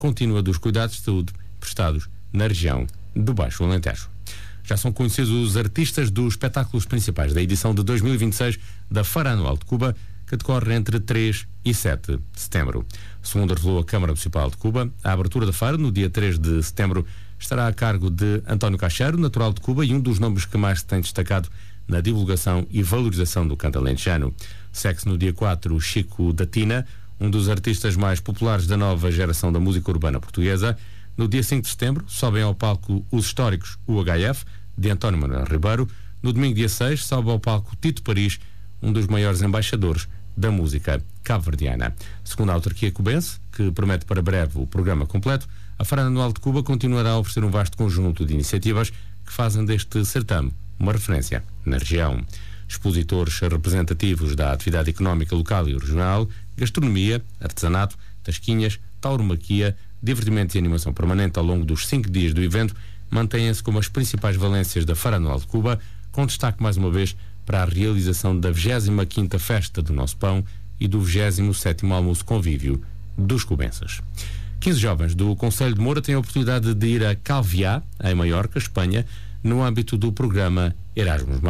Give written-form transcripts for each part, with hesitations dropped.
contínua dos cuidados de saúde prestados na região do Baixo Alentejo. Já são conhecidos os artistas dos espetáculos principais da edição de 2026 da Feira Anual de Cuba, que decorre entre 3 e 7 de setembro. Segundo revelou a Câmara Municipal de Cuba, a abertura da feira, no dia 3 de setembro, estará a cargo de António Cacheiro, natural de Cuba e um dos nomes que mais se tem destacado na divulgação e valorização do canto alentejano. Segue-se no dia 4 Chico da Tina, um dos artistas mais populares da nova geração da música urbana portuguesa. No dia 5 de setembro, sobem ao palco os históricos UHF, de António Manuel Ribeiro. No domingo, dia 6, sobe ao palco Tito Paris, um dos maiores embaixadores da música cabo-verdiana. Segundo a autarquia cubense, que promete para breve o programa completo, a Feira Anual de Cuba continuará a oferecer um vasto conjunto de iniciativas que fazem deste certame uma referência na região. Expositores representativos da atividade económica local e regional, gastronomia, artesanato, tasquinhas, tauromaquia, divertimento e animação permanente ao longo dos 5 dias do evento mantêm-se como as principais valências da Feira Anual de Cuba, com destaque mais uma vez para a realização da 25ª Festa do Nosso Pão e do 27º Almoço Convívio dos cubenses. 15 jovens do Concelho de Moura têm a oportunidade de ir a Calviá, em Maiorca, Espanha, no âmbito do programa Erasmus+.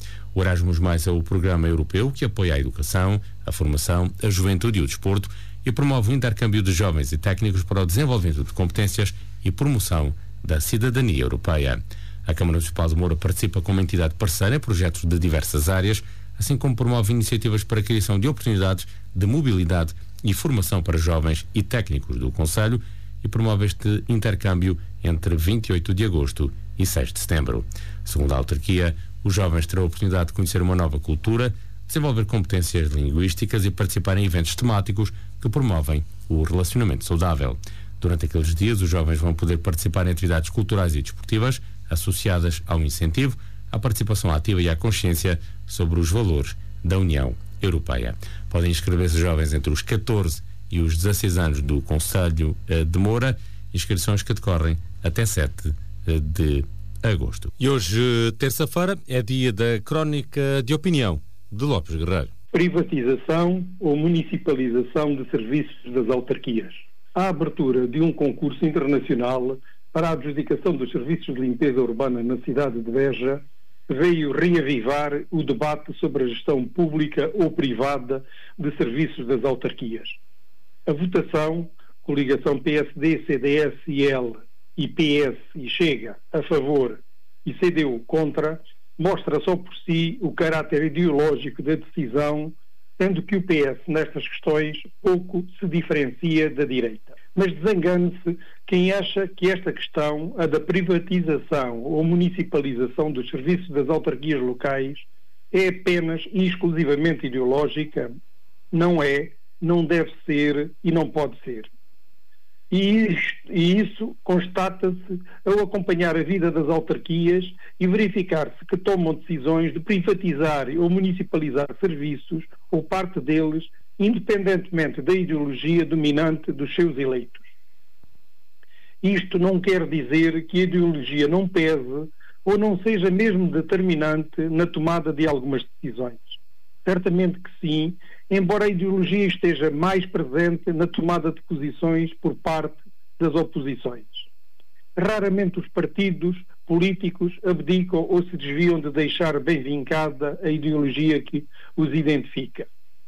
O Erasmus+ é o programa europeu que apoia a educação, a formação, a juventude e o desporto e promove o intercâmbio de jovens e técnicos para o desenvolvimento de competências e promoção da cidadania europeia. A Câmara Municipal de Moura participa como entidade parceira em projetos de diversas áreas, assim como promove iniciativas para a criação de oportunidades de mobilidade e formação para jovens e técnicos do Concelho e promove este intercâmbio entre 28 de agosto e 6 de setembro. Segundo a autarquia, os jovens terão a oportunidade de conhecer uma nova cultura, desenvolver competências linguísticas e participar em eventos temáticos que promovem o relacionamento saudável. Durante aqueles dias, os jovens vão poder participar em atividades culturais e desportivas associadas ao incentivo, à participação ativa e à consciência sobre os valores da União Europeia. Podem inscrever-se jovens entre os 14 e os 16 anos do Concelho de Moura, inscrições que decorrem até 7 de agosto. E hoje, terça-feira, é dia da Crónica de Opinião de Lopes Guerreiro. Privatização ou municipalização de serviços das autarquias. A abertura de um concurso internacional para a adjudicação dos serviços de limpeza urbana na cidade de Beja veio reavivar o debate sobre a gestão pública ou privada de serviços das autarquias. A votação, coligação PSD, CDS e L e PS e Chega a favor e CDU contra, mostra só por si o caráter ideológico da decisão, sendo que o PS nestas questões pouco se diferencia da direita. Mas desengane-se quem acha que esta questão, a da privatização ou municipalização dos serviços das autarquias locais, é apenas e exclusivamente ideológica. Não é, não deve ser e não pode ser. E isso constata-se ao acompanhar a vida das autarquias e verificar-se que tomam decisões de privatizar ou municipalizar serviços ou parte deles, independentemente da ideologia dominante dos seus eleitos. Isto não quer dizer que a ideologia não pese ou não seja mesmo determinante na tomada de algumas decisões. Certamente que sim, embora a ideologia esteja mais presente na tomada de posições por parte das oposições. Raramente os partidos políticos abdicam ou se desviam de deixar bem vincada a ideologia que os identifica.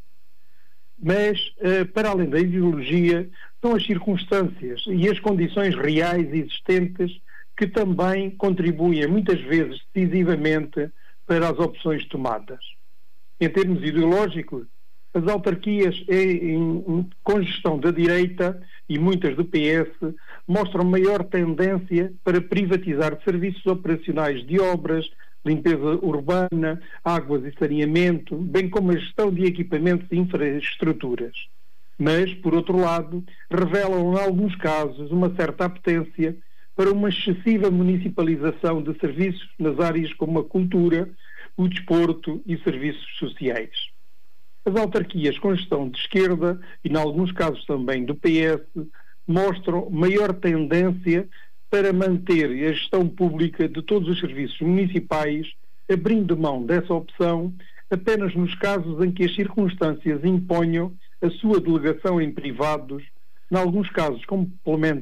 Mas, para além da ideologia, são as circunstâncias e as condições reais existentes que também contribuem muitas vezes decisivamente para as opções tomadas. Em termos ideológicos, as autarquias com gestão da direita e muitas do PS mostram maior tendência para privatizar serviços operacionais de obras, limpeza urbana, águas e saneamento, bem como a gestão de equipamentos e infraestruturas. Mas, por outro lado, revelam em alguns casos uma certa apetência para uma excessiva municipalização de serviços nas áreas como a cultura, o desporto e serviços sociais. As autarquias com gestão de esquerda, e em alguns casos também do PS, mostram maior tendência para manter a gestão pública de todos os serviços municipais, abrindo mão dessa opção apenas nos casos em que as circunstâncias imponham a sua delegação em privados, Em alguns casos, complemento